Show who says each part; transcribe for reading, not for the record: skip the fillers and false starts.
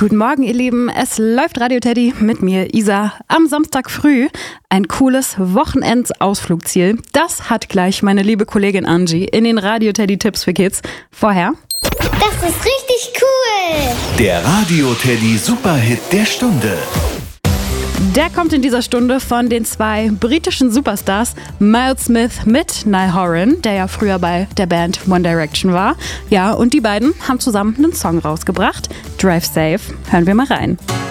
Speaker 1: Guten Morgen, ihr Lieben. Es läuft Radio Teddy mit mir, Isa. Am Samstag früh ein cooles Wochenendsausflugsziel. Das hat gleich meine liebe Kollegin Angie in den Radio Teddy Tipps für Kids. Vorher.
Speaker 2: Das ist richtig cool.
Speaker 3: Der Radio Teddy Superhit der Stunde.
Speaker 1: Der kommt in dieser Stunde von den zwei britischen Superstars Miles Smith mit Niall Horan, der ja früher bei der Band One Direction war. Ja, und die beiden haben zusammen einen Song rausgebracht, Drive Safe. Hören wir mal rein.